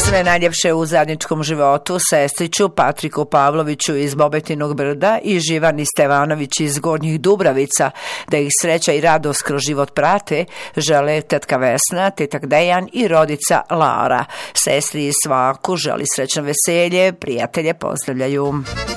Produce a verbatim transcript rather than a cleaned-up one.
Sve najljepše u zajedničkom životu sestriću Patriku Pavloviću iz Bobetinog brda i Živani Stevanović iz Gornjih Dubravica, da ih sreća i radost kroz život prate, žele tetka Vesna, tetak Dejan i rodica Lara. Sestri i svaku želi srećno veselje, prijatelje pozdravljaju.